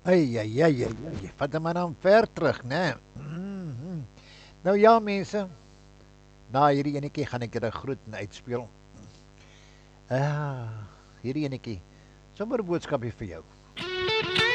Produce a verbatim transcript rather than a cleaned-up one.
Ai, ai, ai, ai, ai. Vat hom maar dan ver terug, né? Mhm. Nou ja, mense, na hierdie enetjie gaan ek julle groet en uitspeel. Ah, hierdie enetjie. Sommer 'n boodskapie vir jou.